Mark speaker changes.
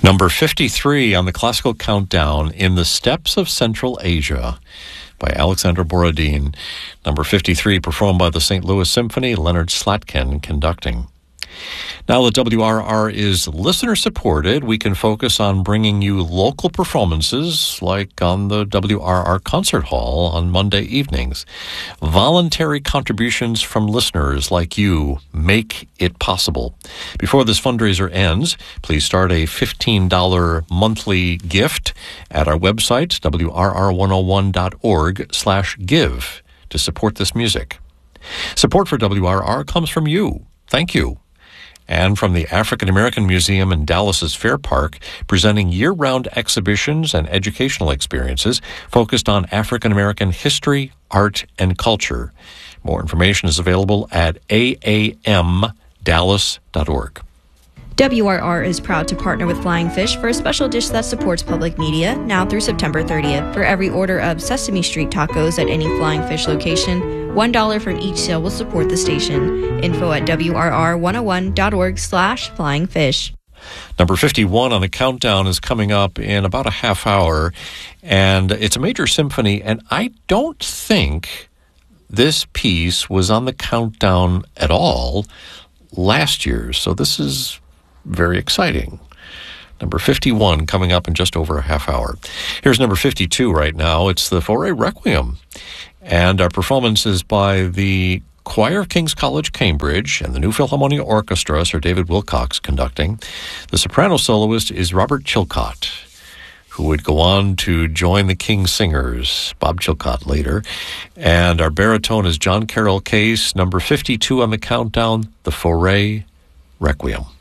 Speaker 1: Number 53 on the classical countdown, In the Steppes of Central Asia, by Alexander Borodin. Number 53, performed by the St. Louis Symphony, Leonard Slatkin conducting. Now that WRR is listener-supported, we can focus on bringing you local performances like on the WRR Concert Hall on Monday evenings. Voluntary contributions from listeners like you make it possible. Before this fundraiser ends, please start a $15 monthly gift at our website, wrr101.org/give, to support this music. Support for WRR comes from you. Thank you. And from the African American Museum in Dallas's Fair Park, presenting year-round exhibitions and educational experiences focused on African American history, art, and culture. More information is available at aamdallas.org.
Speaker 2: WRR is proud to partner with Flying Fish for a special dish that supports public media now through September 30th. For every order of Sesame Street tacos at any Flying Fish location, $1 from each sale will support the station. Info at wrr101.org/flyingfish.
Speaker 1: Number 51 on the countdown is coming up in about a half hour, and it's a major symphony, and I don't think this piece was on the countdown at all last year, so this is very exciting. Number 51 coming up in just over a half hour. Here's number 52 right now. It's the Fauré Requiem. And our performance is by the Choir of King's College, Cambridge, and the New Philharmonia Orchestra, Sir David Wilcox conducting. The soprano soloist is Robert Chilcott, who would go on to join the King Singers, Bob Chilcott later. And our baritone is John Carroll Case. Number 52 on the countdown, the Fauré Requiem.